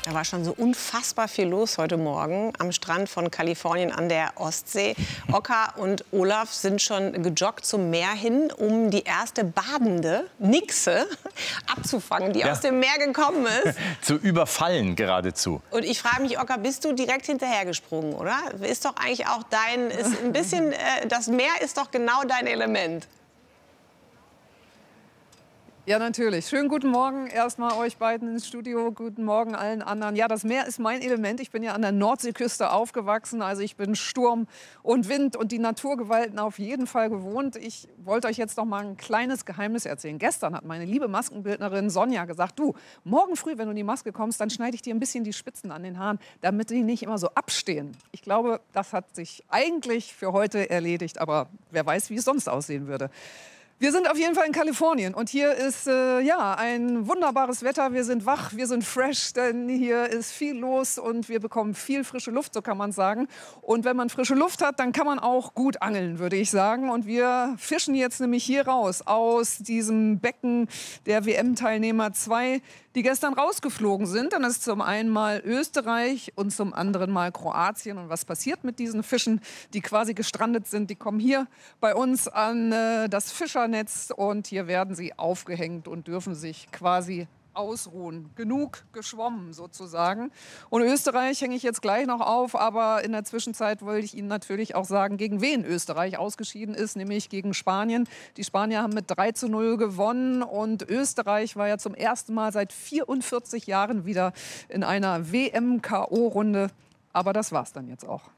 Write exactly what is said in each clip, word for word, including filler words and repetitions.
Da war schon so unfassbar viel los heute Morgen am Strand von Kalifornien an der Ostsee. Oskar und Olaf sind schon gejoggt zum Meer hin, um die erste badende Nixe abzufangen, die ja. aus dem Meer gekommen ist. Zu überfallen geradezu. Und ich frage mich, Oskar, bist du direkt hinterhergesprungen, oder? Ist doch eigentlich auch dein, ist ein bisschen, äh, das Meer ist doch genau dein Element. Ja, natürlich. Schönen guten Morgen erstmal euch beiden ins Studio. Guten Morgen allen anderen. Ja, das Meer ist mein Element. Ich bin ja an der Nordseeküste aufgewachsen. Also ich bin Sturm und Wind und die Naturgewalten auf jeden Fall gewohnt. Ich wollte euch jetzt noch mal ein kleines Geheimnis erzählen. Gestern hat meine liebe Maskenbildnerin Sonja gesagt, du, morgen früh, wenn du in die Maske kommst, dann schneide ich dir ein bisschen die Spitzen an den Haaren, damit die nicht immer so abstehen. Ich glaube, das hat sich eigentlich für heute erledigt. Aber wer weiß, wie es sonst aussehen würde. Wir sind auf jeden Fall in Kalifornien und hier ist äh, ja, ein wunderbares Wetter. Wir sind wach, wir sind fresh, denn hier ist viel los und wir bekommen viel frische Luft, so kann man sagen. Und wenn man frische Luft hat, dann kann man auch gut angeln, würde ich sagen. Und wir fischen jetzt nämlich hier raus aus diesem Becken der W M-Teilnehmer zwei, die gestern rausgeflogen sind. Dann ist zum einen mal Österreich und zum anderen mal Kroatien. Und was passiert mit diesen Fischen, die quasi gestrandet sind? Die kommen hier bei uns an äh, das Fischernetz und hier werden sie aufgehängt und dürfen sich quasi ausruhen. Genug geschwommen sozusagen. Und Österreich hänge ich jetzt gleich noch auf, aber in der Zwischenzeit wollte ich Ihnen natürlich auch sagen, gegen wen Österreich ausgeschieden ist, nämlich gegen Spanien. Die Spanier haben mit drei zu null gewonnen und Österreich war ja zum ersten Mal seit vierundvierzig Jahren wieder in einer W M-K O-Runde. Aber das war's dann jetzt auch.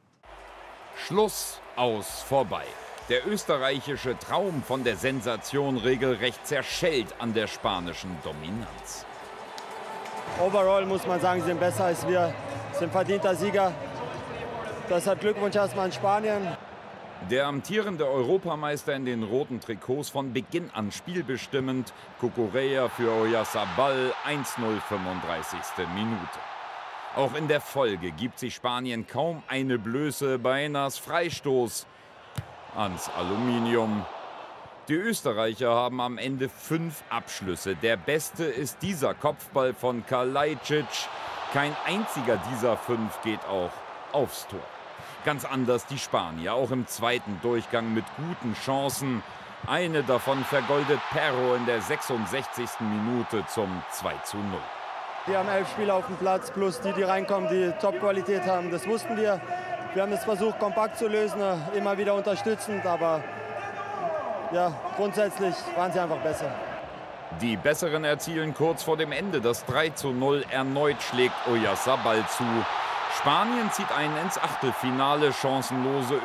Schluss, aus, vorbei. Der österreichische Traum von der Sensation regelrecht zerschellt an der spanischen Dominanz. Overall muss man sagen, sie sind besser als wir, sind verdienter Sieger. Das hat Glückwunsch erstmal an Spanien. Der amtierende Europameister in den roten Trikots von Beginn an spielbestimmend. Cucurella für Oyarzabal, eins zu null, fünfunddreißigste Minute. Auch in der Folge gibt sich Spanien kaum eine Blöße bei Enas Freistoß ans Aluminium. Die Österreicher haben am Ende fünf Abschlüsse. Der beste ist dieser Kopfball von Kalajdzic. Kein einziger dieser fünf geht auch aufs Tor. Ganz anders die Spanier, auch im zweiten Durchgang mit guten Chancen. Eine davon vergoldet Perro in der sechsundsechzigsten Minute zum zwei zu null. Wir haben elf Spieler auf dem Platz, plus die, die reinkommen, die Top-Qualität haben. Das wussten wir. Wir haben es versucht, kompakt zu lösen, immer wieder unterstützend, aber ja, grundsätzlich waren sie einfach besser. Die Besseren erzielen kurz vor dem Ende das drei zu null. Erneut schlägt Oyarzabal zu. Spanien zieht ein ins Achtelfinale. Chancenlose